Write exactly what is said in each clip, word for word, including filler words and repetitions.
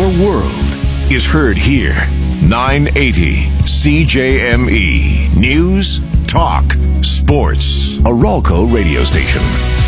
Your world is heard here. nine eighty C J M E. News, talk, sports. A Ralco radio station.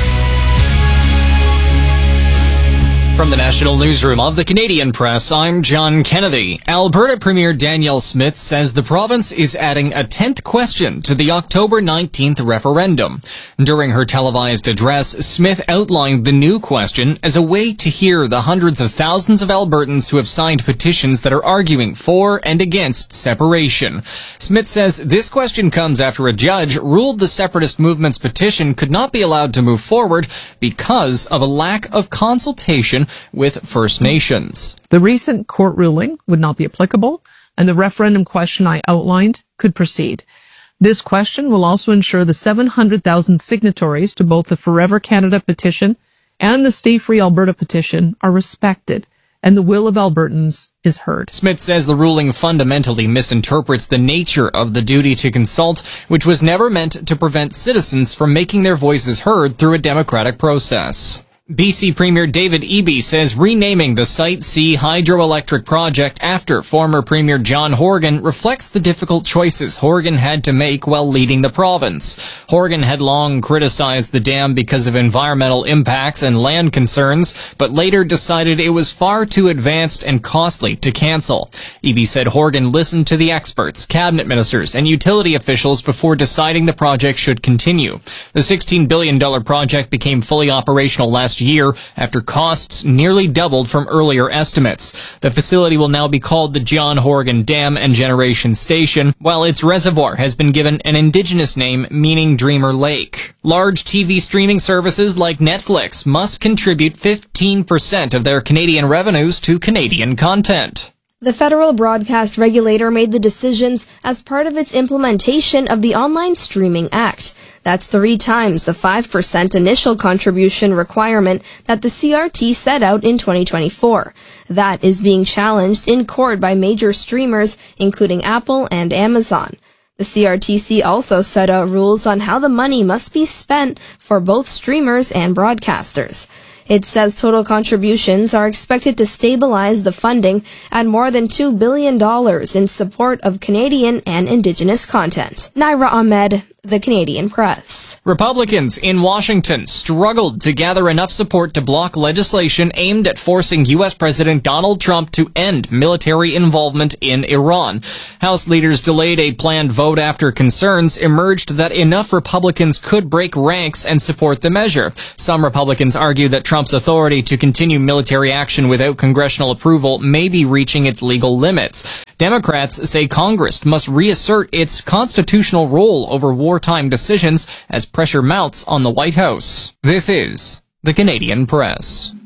From the National Newsroom of the Canadian Press, I'm John Kennedy. Alberta Premier Danielle Smith says the province is adding a tenth question to the October nineteenth referendum. During her televised address, Smith outlined the new question as a way to hear the hundreds of thousands of Albertans who have signed petitions that are arguing for and against separation. Smith says this question comes after a judge ruled the separatist movement's petition could not be allowed to move forward because of a lack of consultation with First Nations. The recent court ruling would not be applicable, and the referendum question I outlined could proceed. This question will also ensure the seven hundred thousand signatories to both the Forever Canada petition and the Stay Free Alberta petition are respected, and the will of Albertans is heard. Smith says the ruling fundamentally misinterprets the nature of the duty to consult, which was never meant to prevent citizens from making their voices heard through a democratic process. B C Premier David Eby says renaming the Site C hydroelectric project after former Premier John Horgan reflects the difficult choices Horgan had to make while leading the province. Horgan had long criticized the dam because of environmental impacts and land concerns, but later decided it was far too advanced and costly to cancel. Eby said Horgan listened to the experts, cabinet ministers, and utility officials before deciding the project should continue. The sixteen billion dollars project became fully operational last year after costs nearly doubled from earlier estimates. The facility will now be called the John Horgan Dam and Generation Station, while its reservoir has been given an indigenous name meaning Dreamer Lake. Large T V streaming services like Netflix must contribute fifteen percent of their Canadian revenues to Canadian content. The federal broadcast regulator made the decisions as part of its implementation of the Online Streaming Act. That's three times the five percent initial contribution requirement that the C R T set out in twenty twenty-four. That is being challenged in court by major streamers, including Apple and Amazon. The C R T C also set out rules on how the money must be spent for both streamers and broadcasters. It says total contributions are expected to stabilize the funding at more than two billion dollars in support of Canadian and Indigenous content. Naira Ahmed, The Canadian Press. Republicans in Washington struggled to gather enough support to block legislation aimed at forcing U S President Donald Trump to end military involvement in Iran. House leaders delayed a planned vote after concerns emerged that enough Republicans could break ranks and support the measure. Some Republicans argue that Trump's authority to continue military action without congressional approval may be reaching its legal limits. Democrats say Congress must reassert its constitutional role over wartime decisions as pressure mounts on the White House. This is the Canadian Press.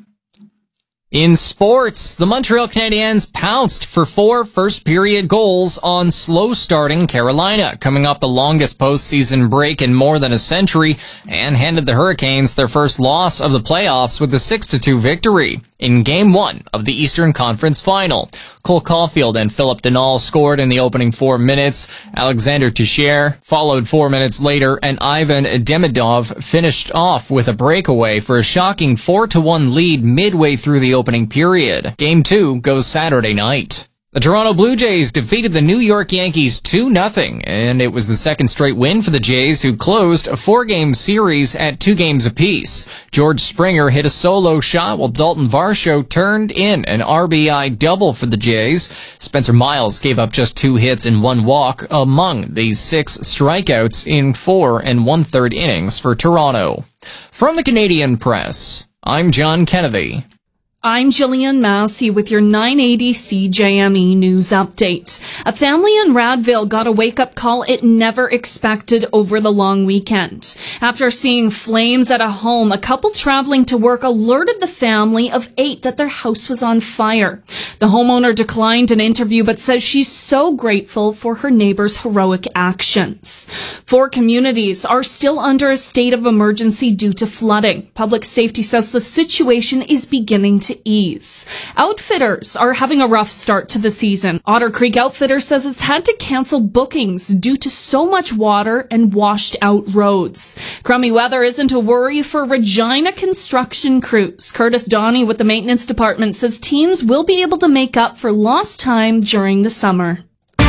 In sports, the Montreal Canadiens pounced for four first-period goals on slow-starting Carolina, coming off the longest postseason break in more than a century, and handed the Hurricanes their first loss of the playoffs with a six to two victory in Game one of the Eastern Conference Final. Cole Caulfield and Philip Danault scored in the opening four minutes. Alexander Teixeira followed four minutes later, and Ivan Demidov finished off with a breakaway for a shocking four to one lead midway through the opening period. Game two goes Saturday night. The Toronto Blue Jays defeated the New York Yankees two nothing, and it was the second straight win for the Jays, who closed a four-game series at two games apiece. George Springer hit a solo shot, while Dalton Varsho turned in an R B I double for the Jays. Spencer Miles gave up just two hits and one walk among these six strikeouts in four and one-third innings for Toronto. From the Canadian Press, I'm John Kennedy. I'm Jillian Massey with your nine eighty C J M E News Update. A family in Radville got a wake-up call it never expected over the long weekend. After seeing flames at a home, a couple traveling to work alerted the family of eight that their house was on fire. The homeowner declined an interview but says she's so grateful for her neighbors' heroic actions. Four communities are still under a state of emergency due to flooding. Public safety says the situation is beginning to into ease. Outfitters are having a rough start to the season. Otter Creek Outfitters says it's had to cancel bookings due to so much water and washed out roads. Crummy weather isn't a worry for Regina construction crews. Curtis Donnie with the maintenance department says teams will be able to make up for lost time during the summer.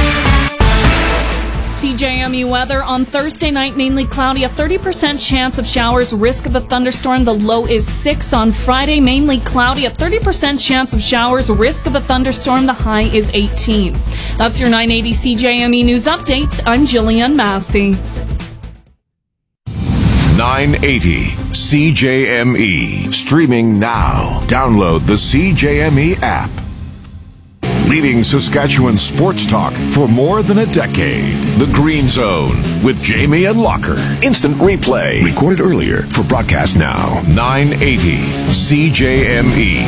C J M E weather on Thursday night, mainly cloudy, a thirty percent chance of showers, risk of a thunderstorm. The low is six. On Friday, mainly cloudy, a thirty percent chance of showers, risk of a thunderstorm. The high is eighteen. That's your nine eighty C J M E News Update. I'm Jillian Massey. nine eighty C J M E. Streaming now. Download the C J M E app. Leading Saskatchewan sports talk for more than a decade. The Green Zone with Jamie and Locker. Instant replay. Recorded earlier for broadcast now. nine eighty C J M E.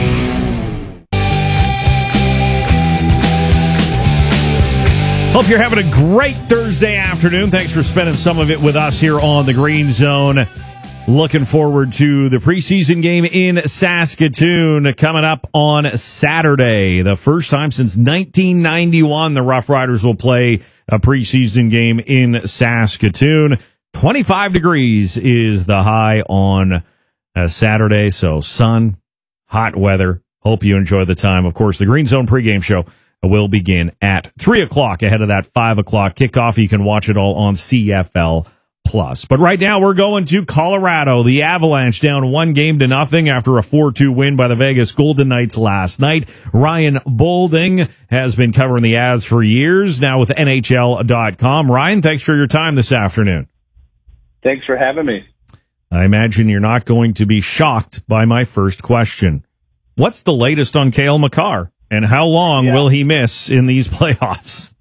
Hope you're having a great Thursday afternoon. Thanks for spending some of it with us here on the Green Zone. Looking forward to the preseason game in Saskatoon coming up on Saturday. The first time since nineteen ninety-one, the Rough Riders will play a preseason game in Saskatoon. twenty-five degrees is the high on a Saturday, so sun, hot weather. Hope you enjoy the time. Of course, the Green Zone pregame show will begin at three o'clock ahead of that five o'clock kickoff. You can watch it all on C F L Plus. But right now we're going to Colorado. The Avalanche down one game to nothing after a four two win by the Vegas Golden Knights last night. Ryan Boulding has been covering the Avs for years, now with N H L dot com. Ryan, thanks for your time this afternoon. Thanks for having me. I imagine you're not going to be shocked by my first question. What's the latest on Cale Makar, and how long yeah. will he miss in these playoffs?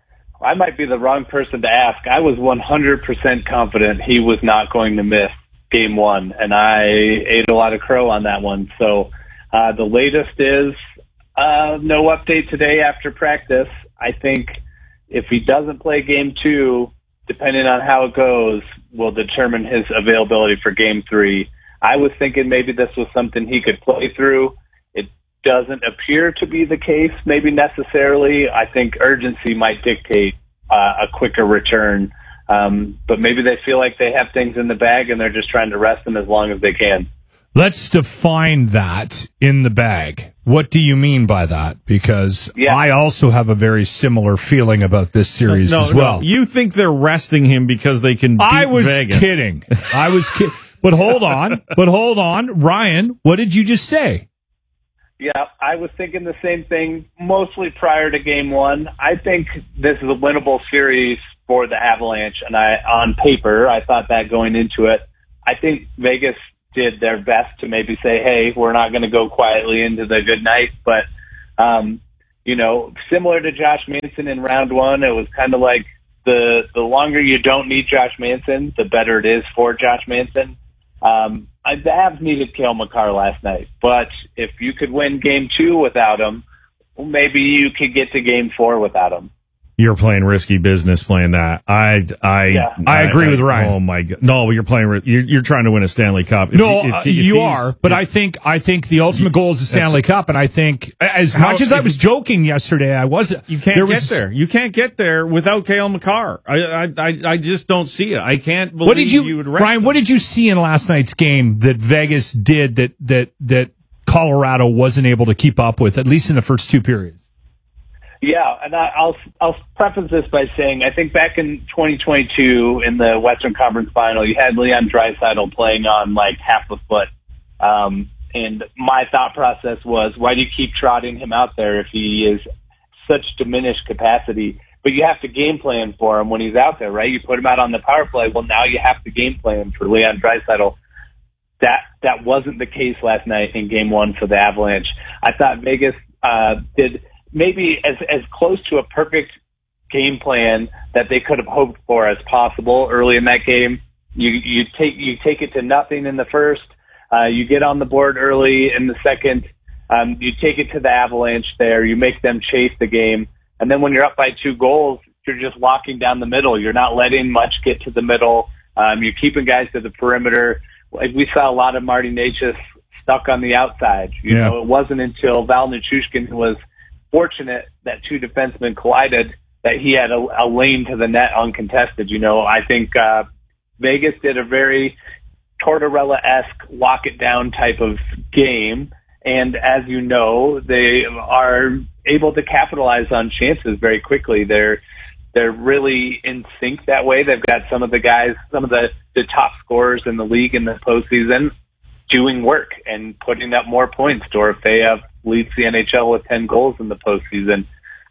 I might be the wrong person to ask. I was one hundred percent confident he was not going to miss game one, and I ate a lot of crow on that one. So uh, the latest is uh, no update today after practice. I think if he doesn't play game two, depending on how it goes, will determine his availability for game three. I was thinking maybe this was something he could play through. It doesn't appear to be the case, maybe necessarily. I think urgency might dictate uh, a quicker return. Um, but maybe they feel like they have things in the bag and they're just trying to rest them as long as they can. Let's define that in the bag. What do you mean by that? Because yeah. I also have a very similar feeling about this series no, as well. No. You think they're resting him because they can beat I was Vegas. kidding. I was kidding. But hold on. But hold on. Ryan, what did you just say? Yeah, I was thinking the same thing, mostly prior to game one. I think this is a winnable series for the Avalanche, and I, on paper, I thought that going into it. I think Vegas did their best to maybe say, hey, we're not going to go quietly into the good night, but, um, you know, similar to Josh Manson in round one, it was kind of like the, the longer you don't need Josh Manson, the better it is for Josh Manson. Um, I, the Avs needed Cale Makar last night, but if you could win game two without him, well, maybe you could get to game four without him. You're playing risky business playing that. I I yeah. I, I agree I, with Ryan. Oh my God! No, you're playing. You're, you're trying to win a Stanley Cup. If, no, if, uh, if, you if are. But if, I think I think the ultimate goal is the Stanley Cup, and I think as how, much as I if, was joking yesterday, I wasn't. You can't there get was, there. You can't get there without Cale Makar. I I I, I just don't see it. I can't believe what did you, you would rest Ryan? him. What did you see in last night's game that Vegas did that that that Colorado wasn't able to keep up with, at least in the first two periods? Yeah, and I, I'll I'll preface this by saying I think back in twenty twenty-two in the Western Conference Final, you had Leon Draisaitl playing on like half a foot, um, and my thought process was, why do you keep trotting him out there if he is such diminished capacity? But you have to game plan for him when he's out there, right? You put him out on the power play. Well, now you have to game plan for Leon Draisaitl. That that wasn't the case last night in Game One for the Avalanche. I thought Vegas uh, did. Maybe as as close to a perfect game plan that they could have hoped for as possible early in that game. You you take you take it to nothing in the first. Uh, you get on the board early in the second. Um, you take it to the Avalanche there. You make them chase the game, and then when you're up by two goals, you're just locking down the middle. You're not letting much get to the middle. Um, you're keeping guys to the perimeter. Like we saw a lot of Marty Necas stuck on the outside. You yeah. know, it wasn't until Val Nichushkin was fortunate that two defensemen collided that he had a, a lane to the net uncontested. You know, I think uh, Vegas did a very Tortorella-esque lock it down type of game. And as you know, they are able to capitalize on chances very quickly. They're they're really in sync that way. They've got some of the guys, some of the, the top scorers in the league in the postseason doing work and putting up more points. Dorofeyev leads the N H L with ten goals in the postseason.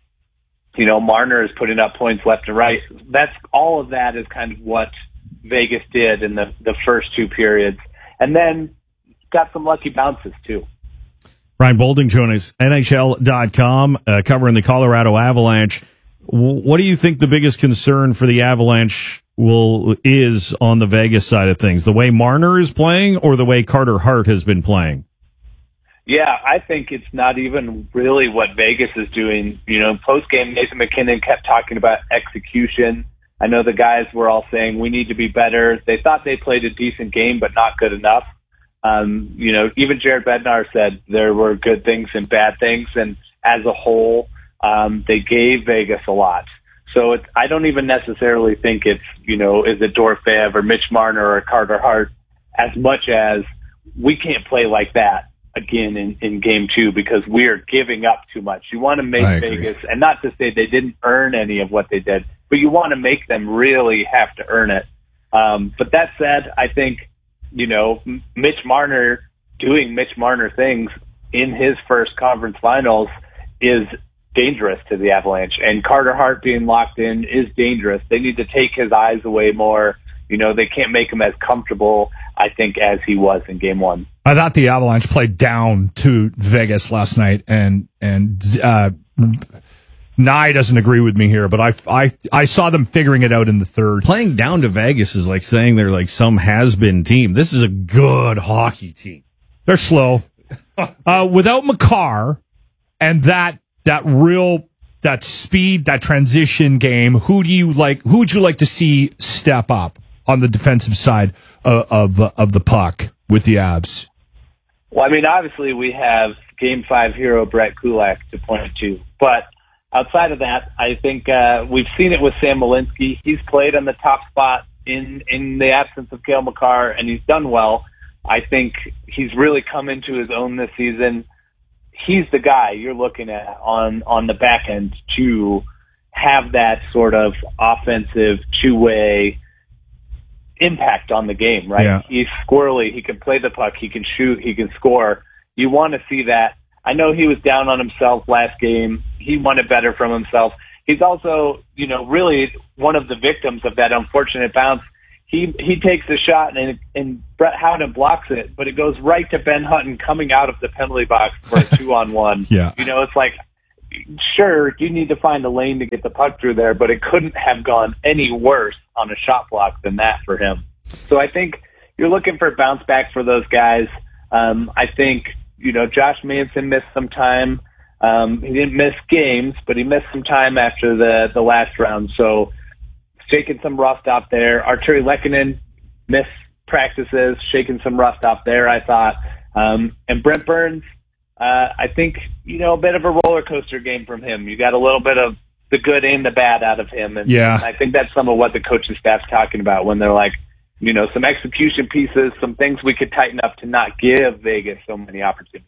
You know, Marner is putting up points left and right. That's all of that is kind of what Vegas did in the, the first two periods. And then got some lucky bounces too. Ryan Boulding joining us, N H L dot com, uh, covering the Colorado Avalanche. W- what do you think the biggest concern for the Avalanche will is on the Vegas side of things? The way Marner is playing or the way Carter Hart has been playing? Yeah, I think it's not even really what Vegas is doing. You know, post-game, Nathan MacKinnon kept talking about execution. I know the guys were all saying we need to be better. They thought they played a decent game, but not good enough. Um, you know, even Jared Bednar said there were good things and bad things, and as a whole, um, they gave Vegas a lot. So it's, I don't even necessarily think it's, you know, is it Dorofeyev or Mitch Marner or Carter Hart as much as we can't play like that again in, in game two because we are giving up too much. You want to make Vegas, and not to say they didn't earn any of what they did, but you want to make them really have to earn it. Um, but that said, I think, you know, Mitch Marner doing Mitch Marner things in his first conference finals is dangerous to the Avalanche. And Carter Hart being locked in is dangerous. They need to take his eyes away more. You know, they can't make him as comfortable, I think, as he was in game one. I thought the Avalanche played down to Vegas last night, and and uh, Nye doesn't agree with me here, but I, I, I saw them figuring it out in the third. Playing down to Vegas is like saying they're like some has-been team. This is a good hockey team. They're slow. Uh, without Makar and that that real that speed, that transition game, who do you like? Who would you like to see step up on the defensive side of of, uh, of the puck with the Avs? Well, I mean, obviously we have Game Five hero Brett Kulak to point to, but outside of that, I think uh, we've seen it with Sam Malinsky. He's played on the top spot in, in the absence of Cale Makar, and he's done well. I think he's really come into his own this season. He's the guy you're looking at on, on the back end to have that sort of offensive two-way impact on the game, right? Yeah. He's squirrely. He can play the puck. He can shoot. He can score. You want to see that. I know he was down on himself last game. He wanted better from himself. He's also, you know, really one of the victims of that unfortunate bounce. He he takes a shot and and Brett Howden blocks it, but it goes right to Ben Hutton coming out of the penalty box for a two-on-one. Yeah. You know, it's like, sure, you need to find a lane to get the puck through there, but it couldn't have gone any worse on a shot block than that for him. So I think you're looking for bounce back for those guys. Um, I think, you know, Josh Manson missed some time. Um, he didn't miss games, but he missed some time after the, the last round. So shaking some rust off there. Arturi Lehkonen missed practices, shaking some rust off there, I thought. Um, and Brent Burns, uh, I think, you know, a bit of a roller coaster game from him. You got a little bit of the good and the bad out of him. And yeah. I think that's some of what the coaching staff's talking about when they're like, you know, some execution pieces, some things we could tighten up to not give Vegas so many opportunities.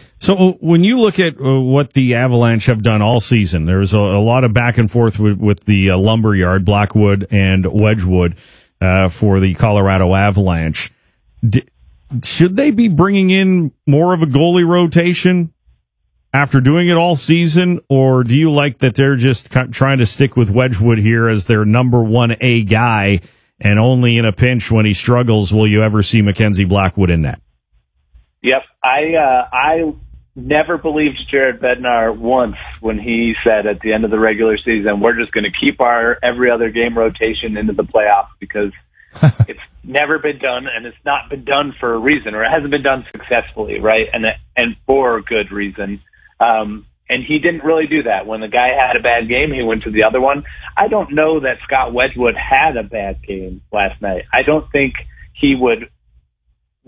So when you look at uh, what the Avalanche have done all season, there's a, a lot of back and forth with, with the uh, Lumberyard, Blackwood and Wedgwood uh, for the Colorado Avalanche. D- should they be bringing in more of a goalie rotation after doing it all season, or do you like that they're just c- trying to stick with Wedgwood here as their number one A guy, and only in a pinch when he struggles will you ever see Mackenzie Blackwood in net? Yep. I uh, I never believed Jared Bednar once when he said at the end of the regular season, we're just going to keep our every other game rotation into the playoffs because it's never been done, and it's not been done for a reason, or it hasn't been done successfully, right? And and for good reason. Um, and he didn't really do that. When the guy had a bad game, he went to the other one. I don't know that Scott Wedgwood had a bad game last night. I don't think he would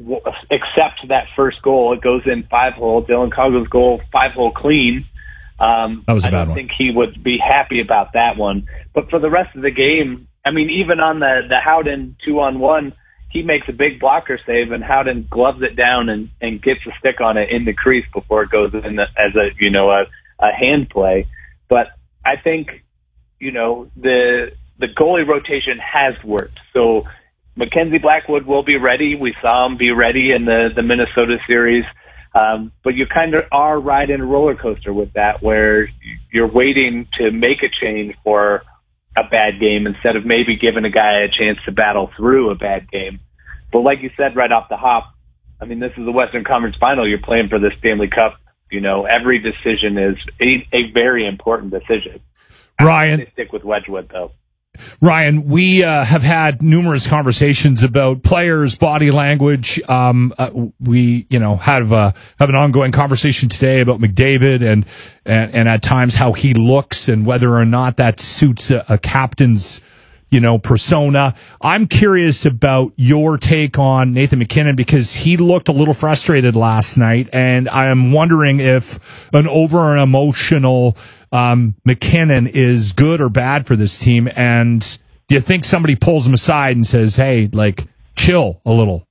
w- accept that first goal. It goes in five hole. Dylan Coggle's goal, five hole clean. Um, that was a I bad don't one. think he would be happy about that one. But for the rest of the game, I mean, even on the, the Howden two on one, he makes a big blocker save, and Howden gloves it down and, and gets a stick on it in the crease before it goes in the, as a, you know, a, a hand play. But I think, you know, the, the goalie rotation has worked. So Mackenzie Blackwood will be ready. We saw him be ready in the, the Minnesota series. Um, but you kind of are riding a roller coaster with that, where you're waiting to make a change for a bad game instead of maybe giving a guy a chance to battle through a bad game. But like you said right off the hop, I mean, this is the Western Conference Final. You're playing for the Stanley Cup. You know, every decision is a, a very important decision. Ryan, I stick with Wedgwood, though. Ryan, we uh, have had numerous conversations about players' body language. Um, uh, we, you know, have uh, have an ongoing conversation today about McDavid and, and and at times how he looks and whether or not that suits a, a captain's, you know, persona. I'm curious about your take on Nathan MacKinnon, because he looked a little frustrated last night, and I'm wondering if an over an emotional um, MacKinnon is good or bad for this team. And do you think somebody pulls him aside and says, "Hey, like, chill a little"?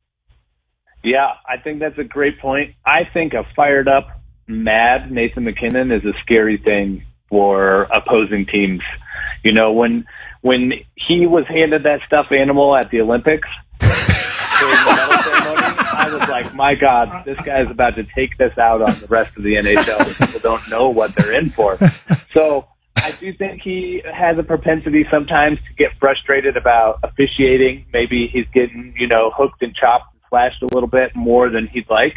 Yeah, I think that's a great point. I think a fired up, mad Nathan MacKinnon is a scary thing for opposing teams. You know, when when he was handed that stuffed animal at the Olympics during the medal ceremony, I was like, my God, this guy is about to take this out on the rest of the N H L. People don't know what they're in for. So I do think he has a propensity sometimes to get frustrated about officiating. Maybe he's getting, you know, hooked and chopped and slashed a little bit more than he'd like.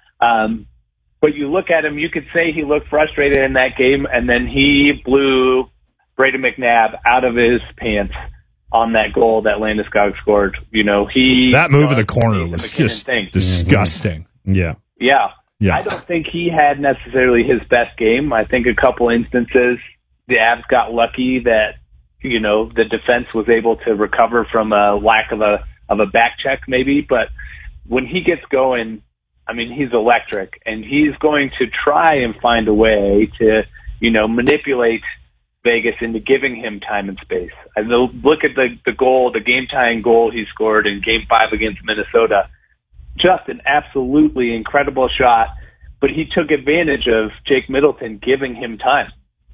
Um, but you look at him, you could say he looked frustrated in that game, and then he blew Brayden McNabb out of his pants on that goal that Landeskog scored. You know, he that move in the corner was just thing. disgusting. Yeah. Yeah. Yeah. I don't think he had necessarily his best game. I think a couple instances the Avs got lucky that, you know, the defense was able to recover from a lack of a of a back check maybe, but when he gets going, I mean, he's electric, and he's going to try and find a way to, you know, manipulate Vegas into giving him time and space. I look at the, the goal, the game-tying goal he scored in Game five against Minnesota. Just an absolutely incredible shot, but he took advantage of Jake Middleton giving him time.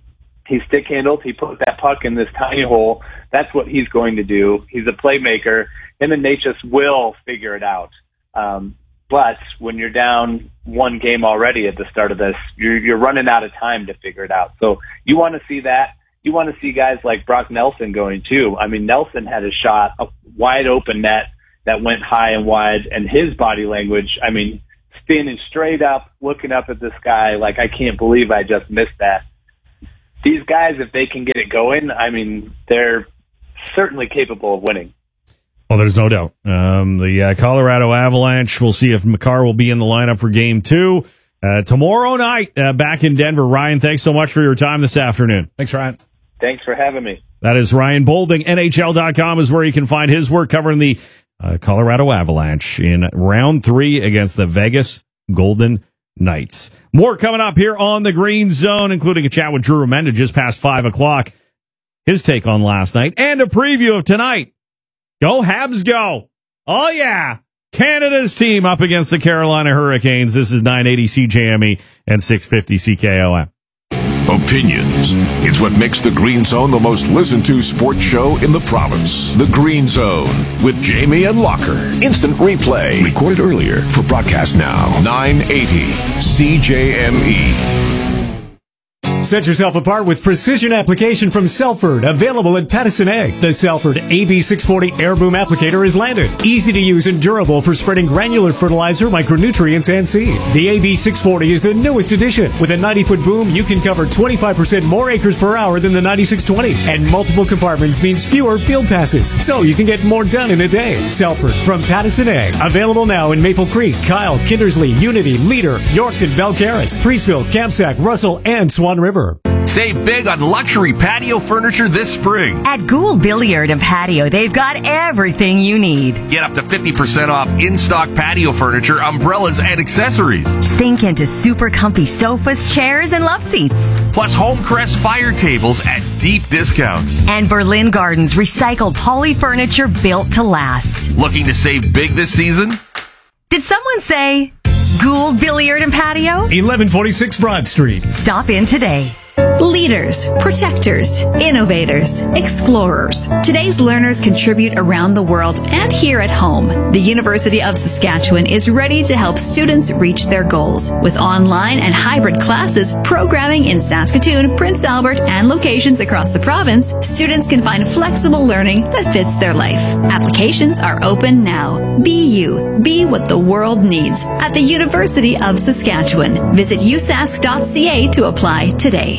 He stick-handled, he put that puck in this tiny hole. That's what he's going to do. He's a playmaker. Him and Natchez will figure it out. Um, but when you're down one game already at the start of this, you're, you're running out of time to figure it out. So you want to see that. You want to see guys like Brock Nelson going too. I mean, Nelson had a shot, a wide open net that went high and wide, and his body language, I mean, standing straight up, looking up at the sky like, I can't believe I just missed that. These guys, if they can get it going, I mean, they're certainly capable of winning. Well, there's no doubt. Um, the uh, Colorado Avalanche, we'll see if Makar will be in the lineup for game two. Uh, tomorrow night, uh, back in Denver. Ryan, thanks so much for your time this afternoon. Thanks, Ryan. Thanks for having me. That is Ryan Bolding. N H L dot com is where you can find his work covering the uh, Colorado Avalanche in round three against the Vegas Golden Knights. More coming up here on the Green Zone, including a chat with Drew Remenda just past five o'clock. His take on last night and a preview of tonight. Go Habs, go. Oh, yeah. Canada's team up against the Carolina Hurricanes. This is nine eighty C J M E and six fifty C K O M. Opinions. It's what makes the Green Zone the most listened to sports show in the province. The Green Zone with Jamie and Locker. Instant replay. Recorded earlier for broadcast now. nine eighty C J M E. Set yourself apart with precision application from Selford, available at Pattison Egg. The Selford A B six forty Air Boom Applicator is landed. Easy to use and durable for spreading granular fertilizer, micronutrients, and seed. The A B six forty is the newest addition. With a ninety-foot boom, you can cover twenty-five percent more acres per hour than the ninety-six twenty. And multiple compartments means fewer field passes, so you can get more done in a day. Selford from Pattison Egg. Available now in Maple Creek, Kyle, Kindersley, Unity, Leader, Yorkton, Belcaris, Priestville, Campsack, Russell, and Swan River. Save big on luxury patio furniture this spring. At Gould Billiard and Patio, they've got everything you need. Get up to fifty percent off in-stock patio furniture, umbrellas, and accessories. Sink into super comfy sofas, chairs, and love seats. Plus Homecrest fire tables at deep discounts. And Berlin Gardens recycled poly furniture built to last. Looking to save big this season? Did someone say Gould Billiard and Patio? eleven forty-six Broad Street. Stop in today. Leaders, protectors, innovators, explorers. Today's learners contribute around the world and here at home. The University of Saskatchewan is ready to help students reach their goals. With online and hybrid classes, programming in Saskatoon, Prince Albert, and locations across the province, students can find flexible learning that fits their life. Applications are open now. Be you. Be what the world needs at the University of Saskatchewan. Visit u sask dot c a to apply today.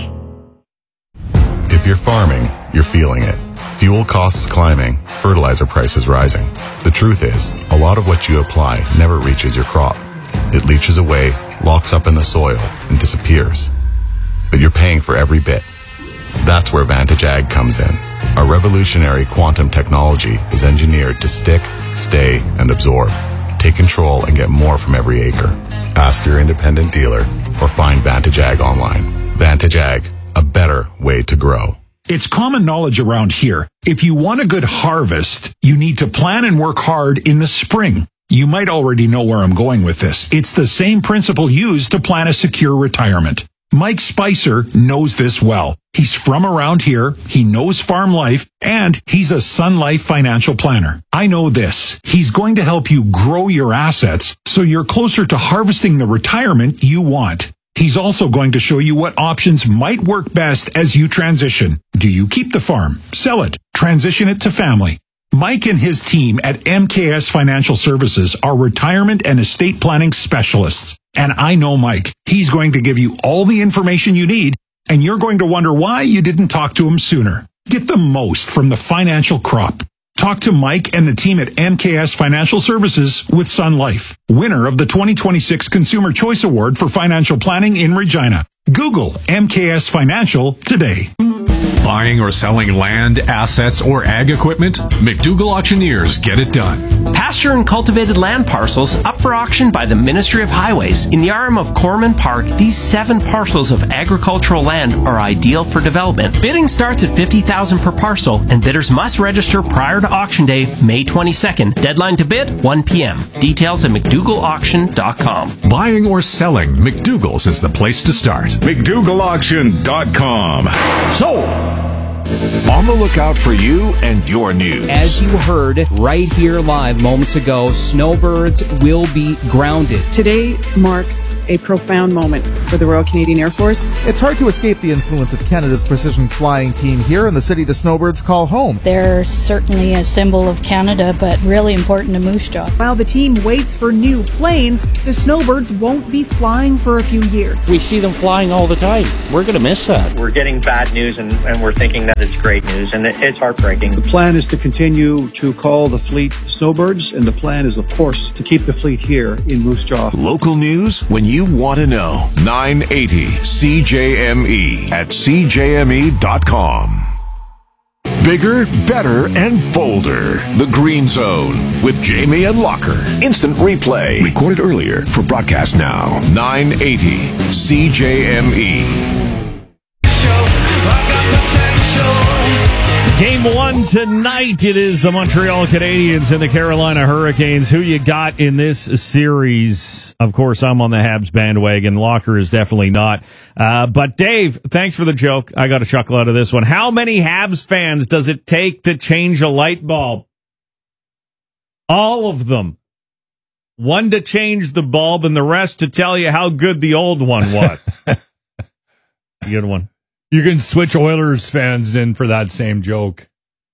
If you're farming, you're feeling it. Fuel costs climbing, fertilizer prices rising. The truth is, a lot of what you apply never reaches your crop. It leaches away, locks up in the soil, and disappears. But you're paying for every bit. That's where Vantage Ag comes in. Our revolutionary quantum technology is engineered to stick, stay, and absorb. Take control and get more from every acre. Ask your independent dealer or find Vantage Ag online. Vantage Ag, a better way to grow. It's common knowledge around here. If you want a good harvest, you need to plan and work hard in the spring. You might already know where I'm going with this. It's the same principle used to plan a secure retirement. Mike Spicer knows this well. He's from around here, he knows farm life, and he's a Sun Life financial planner. I know this. He's going to help you grow your assets so you're closer to harvesting the retirement you want. He's also going to show you what options might work best as you transition. Do you keep the farm, sell it, transition it to family? Mike and his team at M K S Financial Services are retirement and estate planning specialists. And I know Mike. He's going to give you all the information you need, and you're going to wonder why you didn't talk to him sooner. Get the most from the financial crop. Talk to Mike and the team at M K S Financial Services with Sun Life, winner of the twenty twenty-six Consumer Choice Award for Financial Planning in Regina. Google M K S Financial today. Buying or selling land, assets, or ag equipment? McDougall Auctioneers get it done. Pasture and cultivated land parcels up for auction by the Ministry of Highways. In the R M of Corman Park, these seven parcels of agricultural land are ideal for development. Bidding starts at fifty thousand dollars per parcel, and bidders must register prior to auction day, May twenty-second. Deadline to bid, one p.m. Details at mcdougall auction dot com. Buying or selling, McDougall's is the place to start. mcdougall auction dot com. So, on the lookout for you and your news. As you heard right here live moments ago, snowbirds will be grounded. Today marks a profound moment for the Royal Canadian Air Force. It's hard to escape the influence of Canada's precision flying team here in the city the snowbirds call home. They're certainly a symbol of Canada, but really important to Moose Jaw. While the team waits for new planes, the snowbirds won't be flying for a few years. We see them flying all the time. We're going to miss that. We're getting bad news, and, and we're thinking that it's great news, and it, it's heartbreaking. The plan is to continue to call the fleet snowbirds, and the plan is, of course, to keep the fleet here in Moose Jaw. Local news when you want to know. nine eighty C J M E at c j m e dot com. Bigger, better, and bolder. The Green Zone with Jamie and Locker. Instant replay. Recorded earlier for broadcast now. nine eighty C J M E. Game one tonight. It is the Montreal Canadiens and the Carolina Hurricanes. Who you got in this series? Of course, I'm on the Habs bandwagon. Locker is definitely not. Uh, but Dave, thanks for the joke. I got a chuckle out of this one. How many Habs fans does it take to change a light bulb? All of them. One to change the bulb and the rest to tell you how good the old one was. Good one. You can switch Oilers fans in for that same joke.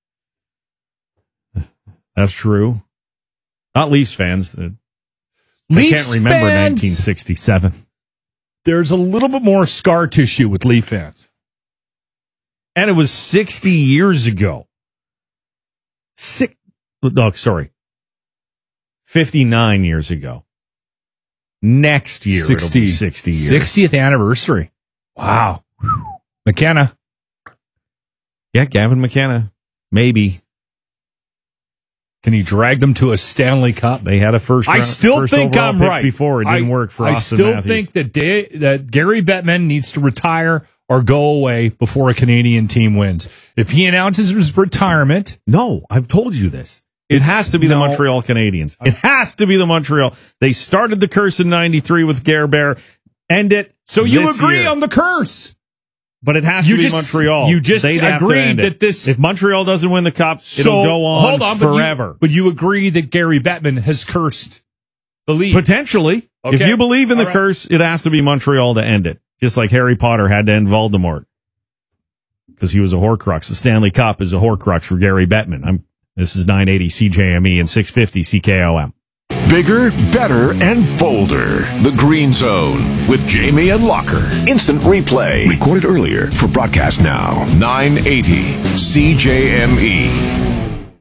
That's true. Not Leafs fans. I Leafs can't remember fans, nineteen sixty-seven. There's a little bit more scar tissue with Leaf fans. And it was sixty years ago. Six, oh, sorry. fifty-nine years ago. Next year, sixty, it'll be sixty years. sixtieth anniversary. Wow. McKenna. Yeah, Gavin McKenna. Maybe. Can he drag them to a Stanley Cup? They had a first round, I still first think overall I'm pick right. before. It didn't I, work for I Austin still Matthews. think that, they, that Gary Bettman needs to retire or go away before a Canadian team wins. If he announces his retirement... No, I've told you this. It has to be no, the Montreal Canadiens. It has to be the Montreal. They started the curse in ninety-three with Gerber. End it. So you this agree year. on the curse? But it has You to be just- Montreal. you just They'd have to agreed end it. that this- If Montreal doesn't win the cup, So, it'll go on, hold on but you- forever. But you, agree that Gary Bettman has cursed the league? Potentially. Okay. If you believe in the All right. curse, it has to be Montreal to end it. Just like Harry Potter had to end Voldemort. Because he was a Horcrux. The Stanley Cup is a Horcrux for Gary Bettman. I'm, this is nine eighty C J M E and six fifty C K O M. Bigger, better, and bolder. The Green Zone with Jamie and Locker. Instant replay. Recorded earlier for broadcast now. nine eighty C J M E.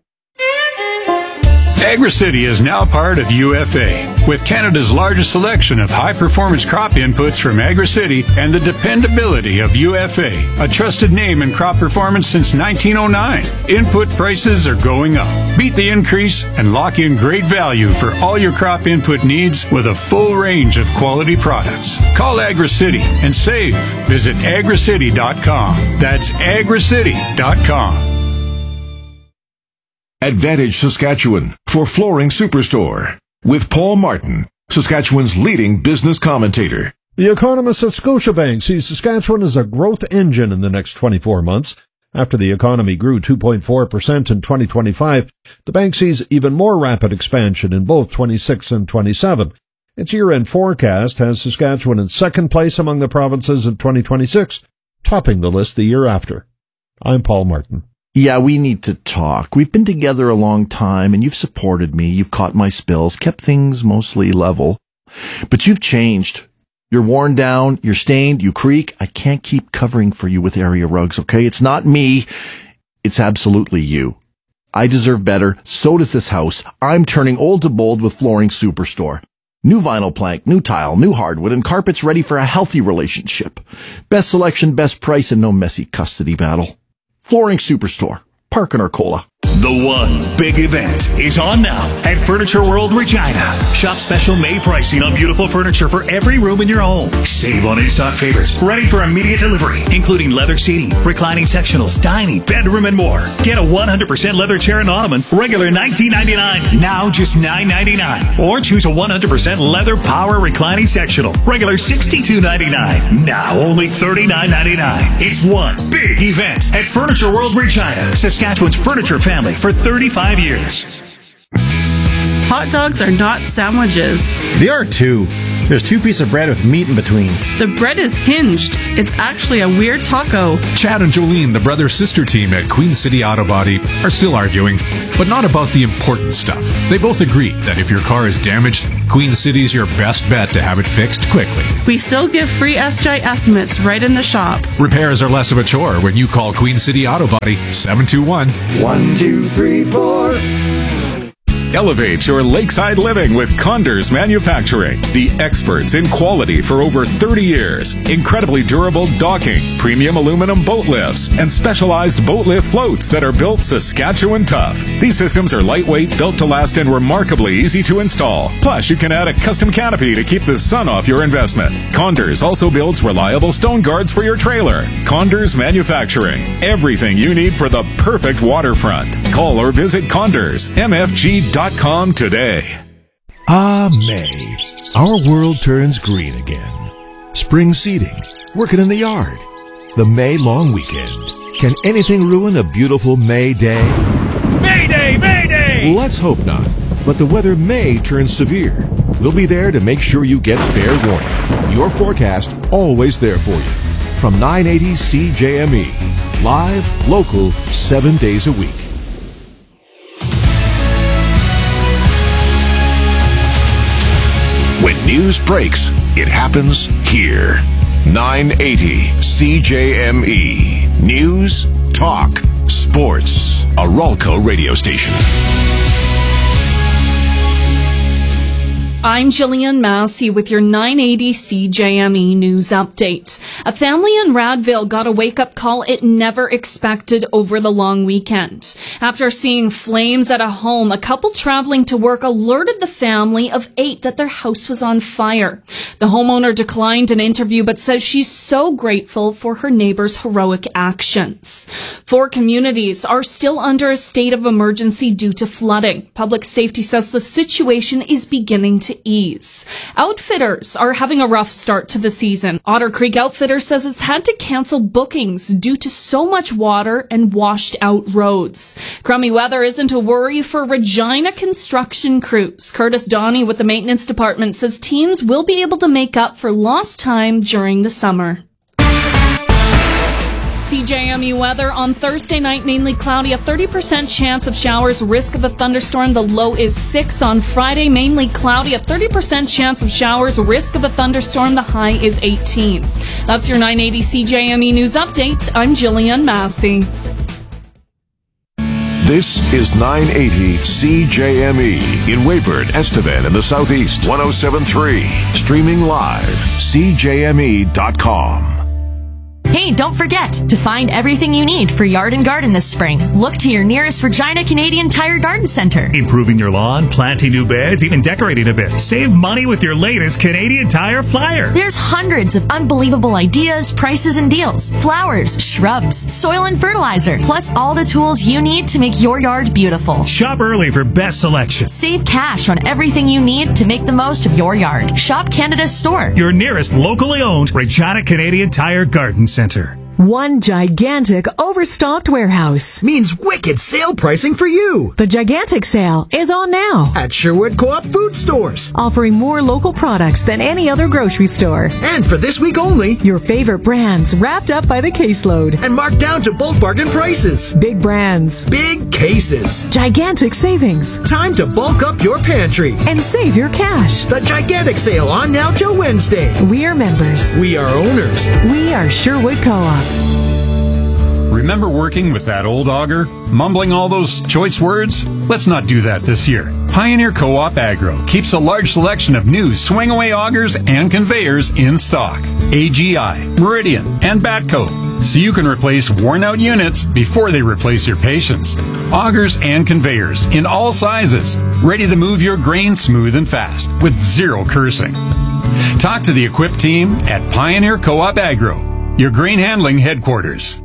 AgriCity is now part of U F A. With Canada's largest selection of high-performance crop inputs from AgriCity and the dependability of U F A, a trusted name in crop performance since nineteen oh nine. Input prices are going up. Beat the increase and lock in great value for all your crop input needs with a full range of quality products. Call AgriCity and save. Visit agricity dot com. That's agricity dot com. Advantage Saskatchewan for Flooring Superstore with Paul Martin, Saskatchewan's leading business commentator. The economist at Scotiabank sees Saskatchewan as a growth engine in the next twenty-four months. After the economy grew two point four percent in twenty twenty-five, the bank sees even more rapid expansion in both twenty-six and twenty-seven. Its year-end forecast has Saskatchewan in second place among the provinces in twenty twenty-six, topping the list the year after. I'm Paul Martin. Yeah, we need to talk. We've been together a long time, and you've supported me. You've caught my spills, kept things mostly level. But you've changed. You're worn down, you're stained, you creak. I can't keep covering for you with area rugs, okay? It's not me. It's absolutely you. I deserve better. So does this house. I'm turning old to bold with Flooring Superstore. New vinyl plank, new tile, new hardwood, and carpets ready for a healthy relationship. Best selection, best price, and no messy custody battle. Flooring Superstore, Park and Arcola. The one big event is on now at Furniture World Regina. Shop special May pricing on beautiful furniture for every room in your home. Save on in-stock favorites, ready for immediate delivery, including leather seating, reclining sectionals, dining, bedroom, and more. Get a one hundred percent leather chair and ottoman, regular nineteen ninety-nine, now just nine ninety-nine. Or choose a one hundred percent leather power reclining sectional, regular sixty-two ninety-nine, now only thirty-nine ninety-nine. It's one big event at Furniture World Regina, Saskatchewan's furniture family for thirty-five years. Hot dogs are not sandwiches. They are too. There's two pieces of bread with meat in between. The bread is hinged. It's actually a weird taco. Chad and Jolene, the brother-sister team at Queen City Auto Body, are still arguing, but not about the important stuff. They both agree that if your car is damaged, Queen City's your best bet to have it fixed quickly. We still give free S J estimates right in the shop. Repairs are less of a chore when you call Queen City Auto Body seven two one, one two three four. Elevate your lakeside living with Condors Manufacturing, the experts in quality for over thirty years. Incredibly durable docking, premium aluminum boat lifts, and specialized boat lift floats that are built Saskatchewan tough. These systems are lightweight, built to last, and remarkably easy to install. Plus, you can add a custom canopy to keep the sun off your investment. Condors also builds reliable stone guards for your trailer. Condors Manufacturing, everything you need for the perfect waterfront. Call or visit condors m f g dot com today. Ah, May. Our world turns green again. Spring seeding, working in the yard, the May long weekend. Can anything ruin a beautiful May day? Mayday! Mayday! Let's hope not. But the weather may turn severe. We'll be there to make sure you get fair warning. Your forecast always there for you. From nine eighty C J M E. Live, local, seven days a week. When news breaks, it happens here. nine eighty C J M E. News, talk, sports. A Ralco radio station. I'm Jillian Massey with your nine eighty C J M E News Update. A family in Radville got a wake-up call it never expected over the long weekend. After seeing flames at a home, a couple traveling to work alerted the family of eight that their house was on fire. The homeowner declined an interview but says she's so grateful for her neighbor's heroic actions. Four communities are still under a state of emergency due to flooding. Public safety says the situation is beginning to ease. Outfitters are having a rough start to the season. Otter Creek Outfitters says it's had to cancel bookings due to so much water and washed out roads. Crummy weather isn't a worry for Regina construction crews. Curtis Donnie with the maintenance department says teams will be able to make up for lost time during the summer. C J M E weather on Thursday night, mainly cloudy, a thirty percent chance of showers, risk of a thunderstorm. The low is six. On Friday, mainly cloudy, a thirty percent chance of showers, risk of a thunderstorm. The high is eighteen. That's your nine eighty C J M E News Update. I'm Jillian Massey. This is nine eighty C J M E in Weyburn, Estevan in the Southeast, one oh seven point three. Streaming live, C J M E dot com. Hey, don't forget to find everything you need for yard and garden this spring. Look to your nearest Regina Canadian Tire Garden Center. Improving your lawn, planting new beds, even decorating a bit. Save money with your latest Canadian Tire flyer. There's hundreds of unbelievable ideas, prices, and deals. Flowers, shrubs, soil and fertilizer, plus all the tools you need to make your yard beautiful. Shop early for best selection. Save cash on everything you need to make the most of your yard. Shop Canada's store. Your nearest locally owned Regina Canadian Tire Garden Center. One gigantic overstocked warehouse means wicked sale pricing for you. The gigantic sale is on now at Sherwood Co-op Food Stores, offering more local products than any other grocery store. And for this week only, your favorite brands wrapped up by the caseload and marked down to bulk bargain prices. Big brands, big cases, gigantic savings. Time to bulk up your pantry and save your cash. The gigantic sale on now till Wednesday. We are members. We are owners. We are Sherwood Co-op. Remember working with that old auger? Mumbling all those choice words? Let's not do that this year. Pioneer Co-op Agro keeps a large selection of new swing-away augers and conveyors in stock. A G I, Meridian, and Batco, so you can replace worn-out units before they replace your patience. Augers and conveyors in all sizes, ready to move your grain smooth and fast with zero cursing. Talk to the equipped team at Pioneer Co-op Agro, your grain handling headquarters.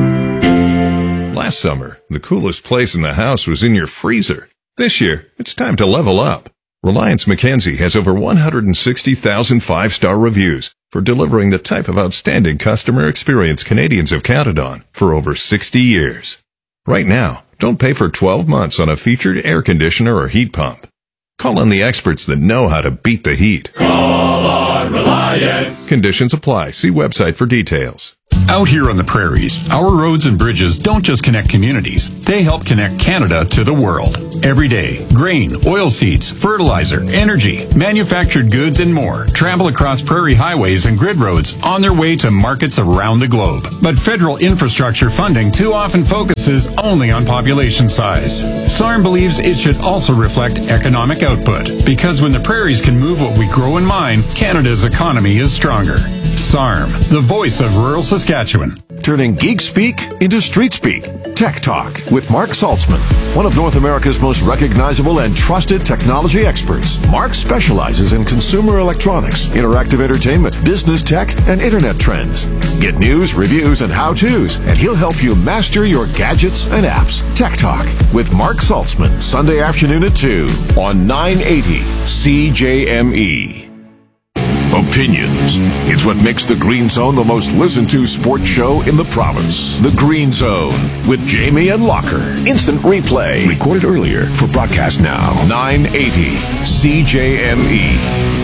Last summer, the coolest place in the house was in your freezer. This year, it's time to level up. Reliance Mackenzie has over one hundred sixty thousand five-star reviews for delivering the type of outstanding customer experience Canadians have counted on for over sixty years. Right now, don't pay for twelve months on a featured air conditioner or heat pump. Call on the experts that know how to beat the heat. Call on Reliance. Conditions apply. See website for details. Out here on the prairies, our roads and bridges don't just connect communities, they help connect Canada to the world. Every day, grain, oilseeds, fertilizer, energy, manufactured goods, and more travel across prairie highways and grid roads on their way to markets around the globe. But federal infrastructure funding too often focuses only on population size. S A R M believes it should also reflect economic output, because when the prairies can move what we grow and mine, Canada's economy is stronger. S A R M, the voice of rural Saskatchewan. Turning geek speak into street speak. Tech Talk with Mark Saltzman, one of North America's most recognizable and trusted technology experts. Mark specializes in consumer electronics, interactive entertainment, business tech, and internet trends. Get news, reviews, and how-tos, and he'll help you master your gadgets and apps. Tech Talk with Mark Saltzman, Sunday afternoon at two on nine eighty C J M E. Opinions. It's what makes The Green Zone the most listened to sports show in the province. The Green Zone with Jamie and Locker. Instant replay. Recorded earlier for broadcast now. nine eighty C J M E.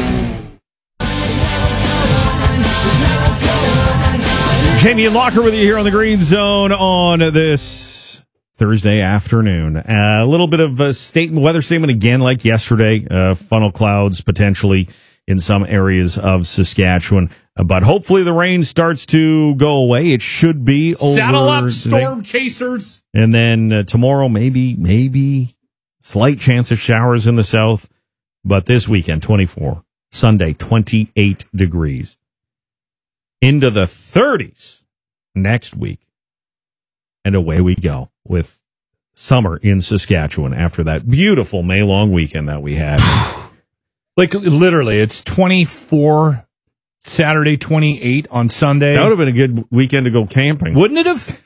Jamie and Locker with you here on The Green Zone on this Thursday afternoon. Uh, a little bit of a statement, weather statement again like yesterday. Uh, funnel clouds potentially in some areas of Saskatchewan. Uh, but hopefully the rain starts to go away. It should be over. Saddle up, today. storm chasers. And then uh, tomorrow, maybe, maybe slight chance of showers in the south. But this weekend, twenty-four. Sunday, twenty-eight degrees. Into the thirties next week. And away we go with summer in Saskatchewan after that beautiful May long weekend that we had. Like, literally, it's twenty-four Saturday, twenty-eight on Sunday. That would have been a good weekend to go camping. Wouldn't it have?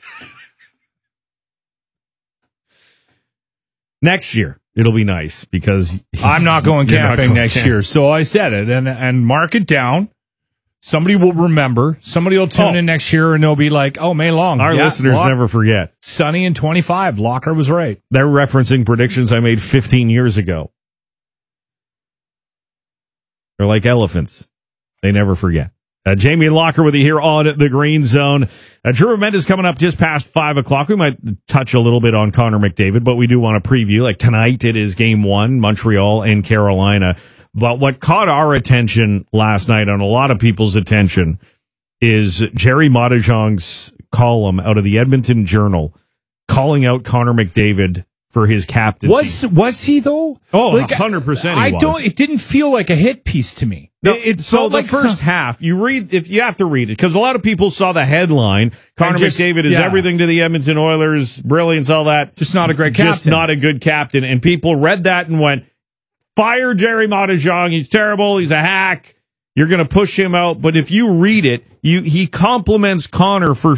Next year, it'll be nice because I'm not going camping not going next camp. year. So I said it and, and mark it down. Somebody will remember. Somebody will tune Oh. in next year and they'll be like, oh, May long. Our Yeah, listeners Lock- never forget. Sunny and twenty-five. Locker was right. They're referencing predictions I made fifteen years ago. They're like elephants. They never forget. Uh, Jamie Locker with you here on the Green Zone. Uh, Drew Mendes coming up just past five o'clock. We might touch a little bit on Connor McDavid, but we do want to preview. Like tonight, it is game one, Montreal and Carolina. But what caught our attention last night, and a lot of people's attention, is Jerry Modejong's column out of the Edmonton Journal calling out Connor McDavid for his captaincy. Was was he though? Oh, Like, one hundred percent he I was. don't. It didn't feel like a hit piece to me. No, it, it so felt the like first some- half, you read, if you have to read it, because a lot of people saw the headline, Connor just- McDavid is yeah. everything to the Edmonton Oilers, brilliance, all that. Just not a great Just captain. not a good captain. And people read that and went, fire Jerry Modejong. He's terrible. He's a hack. You're going to push him out. But if you read it, you he compliments Connor for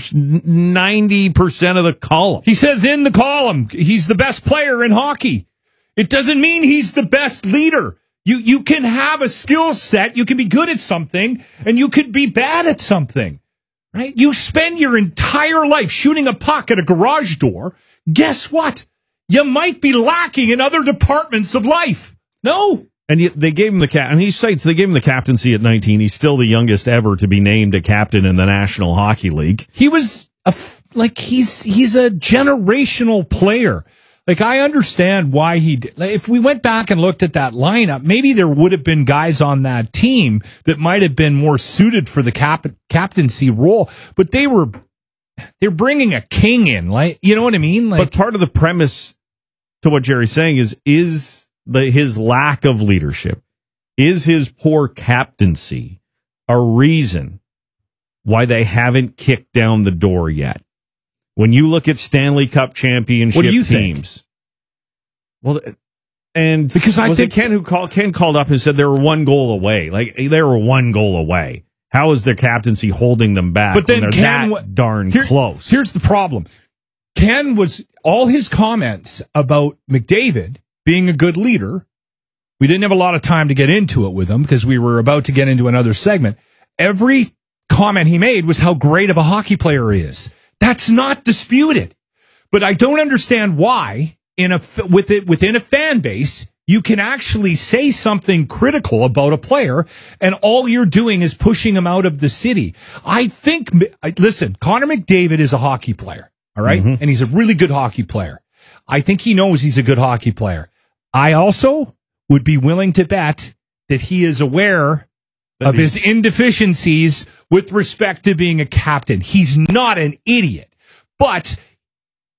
ninety percent of the column. He says in the column, he's the best player in hockey. It doesn't mean he's the best leader. You you can have a skill set, you can be good at something, and you could be bad at something. Right? You spend your entire life shooting a puck at a garage door. Guess what? You might be lacking in other departments of life. No. And yet they gave him the cap, and he cites they gave him the captaincy at nineteen. He's still the youngest ever to be named a captain in the National Hockey League. He was a f- like he's he's a generational player. Like, I understand why he did. Like, if we went back and looked at that lineup, maybe there would have been guys on that team that might have been more suited for the cap- captaincy role, but they were they're bringing a king in, like, you know what I mean? Like, But part of the premise to what Jerry's saying is is the his lack of leadership, is his poor captaincy a reason why they haven't kicked down the door yet? When you look at Stanley Cup championship What do you teams, think? well, and Because I was think it Ken who called Ken called up and said they were one goal away. Like they were one goal away. How is their captaincy holding them back? But then when they're Ken that wa- darn Here- close. Here's the problem. Ken was all his comments about McDavid being a good leader. We didn't have a lot of time to get into it with him because we were about to get into another segment. Every comment he made was how great of a hockey player he is. That's not disputed. But I don't understand why in a with it within a fan base you can actually say something critical about a player and all you're doing is pushing him out of the city. I think listen, Connor McDavid is a hockey player, all right? Mm-hmm. And he's a really good hockey player. I think he knows he's a good hockey player. I also would be willing to bet that he is aware of his indeficiencies with respect to being a captain. He's not an idiot, but